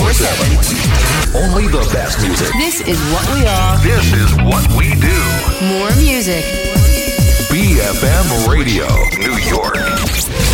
24/7. Only the best music. This is what we are. This is what we do. More music. BFM Radio, New York.